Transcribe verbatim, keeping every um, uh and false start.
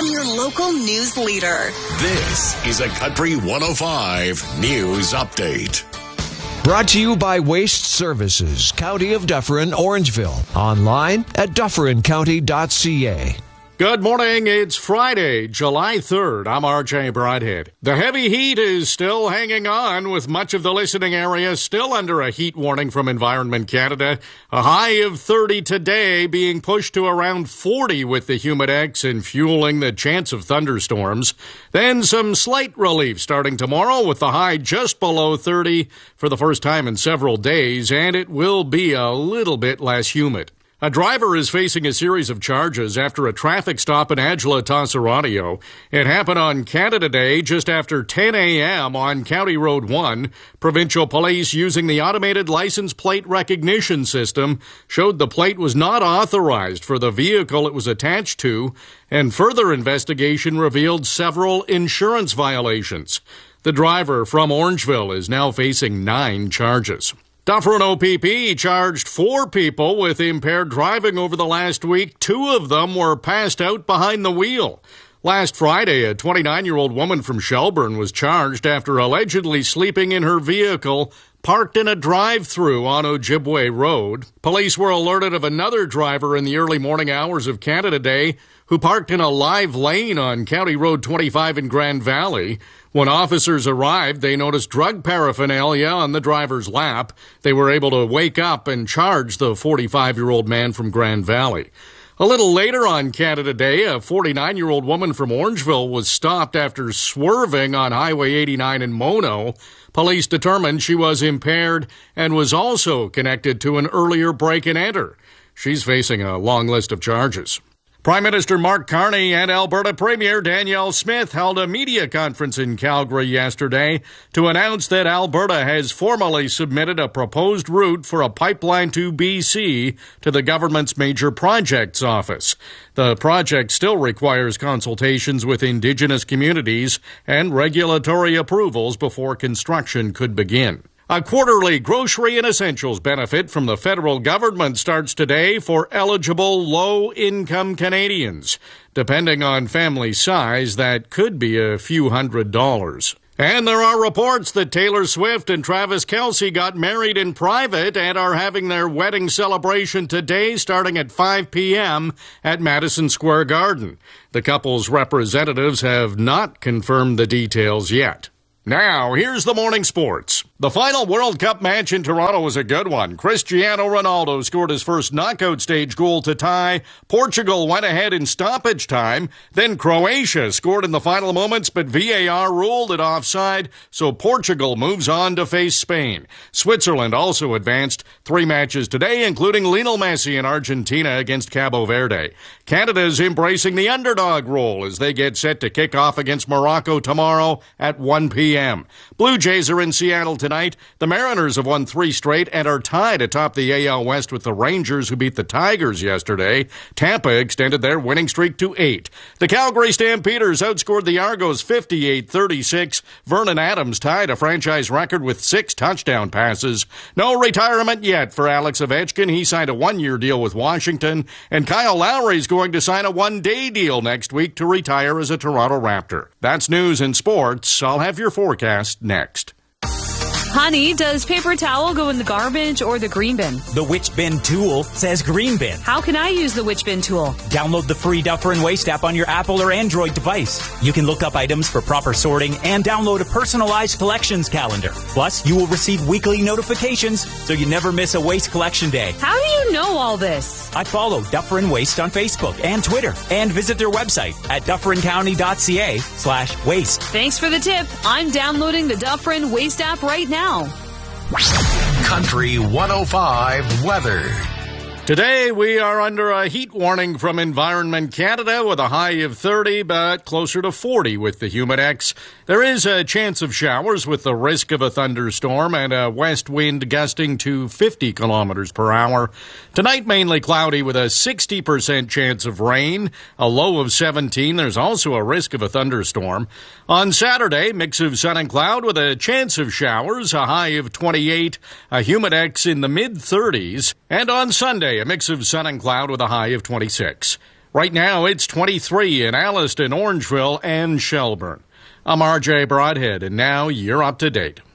from your local news leader. This is a Country one oh five News Update. Brought to you by Waste Services, County of Dufferin, Orangeville. Online at dufferin county dot c a. Good morning. It's Friday, July third. I'm R J Broadhead. The heavy heat is still hanging on, with much of the listening area still under a heat warning from Environment Canada. A high of thirty today, being pushed to around forty with the Humidex and fueling the chance of thunderstorms. Then some slight relief starting tomorrow, with the high just below thirty for the first time in several days, and it will be a little bit less humid. A driver is facing a series of charges after a traffic stop in Angela Tosseradio. It happened on Canada Day just after ten a.m. on County Road one. Provincial police, using the automated license plate recognition system, showed the plate was not authorized for the vehicle it was attached to, and further investigation revealed several insurance violations. The driver from Orangeville is now facing nine charges. Dufferin O P P charged four people with impaired driving over the last week. Two of them were passed out behind the wheel. Last Friday, a twenty-nine-year-old woman from Shelburne was charged after allegedly sleeping in her vehicle parked in a drive-through on Ojibwe Road. Police were alerted of another driver in the early morning hours of Canada Day who parked in a live lane on County Road twenty-five in Grand Valley. When officers arrived, they noticed drug paraphernalia on the driver's lap. They were able to wake up and charge the forty-five-year-old man from Grand Valley. A little later on Canada Day, a forty-nine-year-old woman from Orangeville was stopped after swerving on Highway eighty-nine in Mono. Police determined she was impaired and was also connected to an earlier break-and-enter. She's facing a long list of charges. Prime Minister Mark Carney and Alberta Premier Danielle Smith held a media conference in Calgary yesterday to announce that Alberta has formally submitted a proposed route for a pipeline to B C to the government's Major Projects Office. The project still requires consultations with Indigenous communities and regulatory approvals before construction could begin. A quarterly grocery and essentials benefit from the federal government starts today for eligible low-income Canadians. Depending on family size, that could be a few hundred dollars. And there are reports that Taylor Swift and Travis Kelce got married in private and are having their wedding celebration today starting at five p.m. at Madison Square Garden. The couple's representatives have not confirmed the details yet. Now, here's the morning sports. The final World Cup match in Toronto was a good one. Cristiano Ronaldo scored his first knockout stage goal to tie. Portugal went ahead in stoppage time. Then Croatia scored in the final moments, but V A R ruled it offside, so Portugal moves on to face Spain. Switzerland also advanced three matches today, including Lionel Messi in Argentina against Cabo Verde. Canada's embracing the underdog role as they get set to kick off against Morocco tomorrow at one p.m. Blue Jays are in Seattle tonight. The Mariners have won three straight and are tied atop the A L West with the Rangers, who beat the Tigers yesterday. Tampa extended their winning streak to eight. The Calgary Stampeders outscored the Argos fifty-eight thirty-six. Vernon Adams tied a franchise record with six touchdown passes. No retirement yet for Alex Ovechkin. He signed a one-year deal with Washington. And Kyle Lowry is going to sign a one-day deal next week to retire as a Toronto Raptor. That's news and sports. I'll have your forecast next. Honey, does paper towel go in the garbage or the green bin? The Which Bin tool says green bin. How can I use the Which Bin tool? Download the free Dufferin Waste app on your Apple or Android device. You can look up items for proper sorting and download a personalized collections calendar. Plus, you will receive weekly notifications so you never miss a waste collection day. How do you know all this? I follow Dufferin Waste on Facebook and Twitter and visit their website at dufferin county dot c a slash waste. Thanks for the tip. I'm downloading the Dufferin Waste app right now. Country one oh five weather. Today, we are under a heat warning from Environment Canada with a high of thirty, but closer to forty with the Humidex. There is a chance of showers with the risk of a thunderstorm and a west wind gusting to fifty kilometers per hour. Tonight, mainly cloudy with a sixty percent chance of rain, a low of seventeen. There's also a risk of a thunderstorm. On Saturday, mix of sun and cloud with a chance of showers, a high of twenty-eight, a Humidex in the mid thirties. And on Sunday, a mix of sun and cloud with a high of twenty-six. Right now, it's twenty-three in Alliston, Orangeville, and Shelburne. I'm R J Broadhead, and now you're up to date.